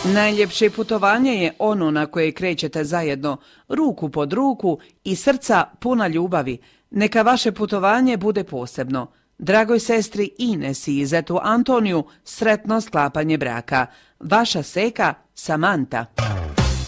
Najljepše putovanje je ono na koje krećete zajedno, ruku pod ruku i srca puna ljubavi. Neka vaše putovanje bude posebno. Dragoj sestri Ines i zetu Antoniju sretno sklapanje braka. Vaša Seka, Samanta.